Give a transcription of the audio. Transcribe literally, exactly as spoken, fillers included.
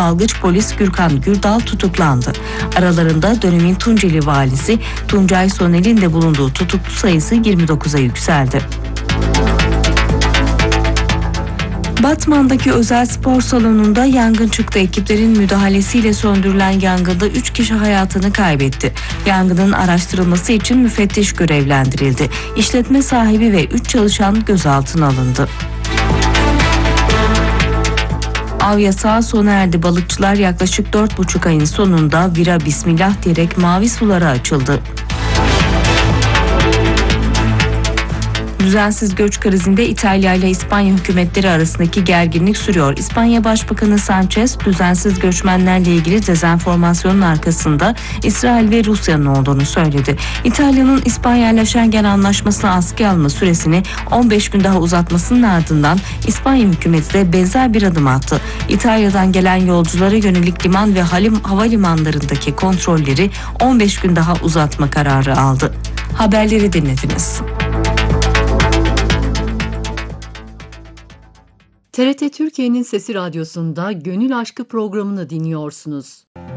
dalgıç polis Gürkan Gürdal tutuklandı. Aralarında dönemin Tunceli valisi Tuncay Soner'in de bulunduğu tutuklu sayısı yirmi dokuza yükseldi. Batman'daki özel spor salonunda yangın çıktı. Ekiplerin müdahalesiyle söndürülen yangında üç kişi hayatını kaybetti. Yangının araştırılması için müfettiş görevlendirildi. İşletme sahibi ve üç çalışan gözaltına alındı. Av yasağı sona erdi. Balıkçılar yaklaşık dört buçuk ayın sonunda vira bismillah diyerek mavi sulara açıldı. Düzensiz göç krizinde İtalya ile İspanya hükümetleri arasındaki gerginlik sürüyor. İspanya Başbakanı Sanchez, düzensiz göçmenlerle ilgili dezenformasyonun arkasında İsrail ve Rusya'nın olduğunu söyledi. İtalya'nın İspanya ile Schengen Anlaşması'na askıya alma süresini on beş gün daha uzatmasının ardından İspanya hükümeti de benzer bir adım attı. İtalya'dan gelen yolculara yönelik liman ve havalimanlarındaki kontrolleri on beş gün daha uzatma kararı aldı. Haberleri dinlediniz. T R T Türkiye'nin Sesi Radyosu'nda Gönül Aşkı programını dinliyorsunuz.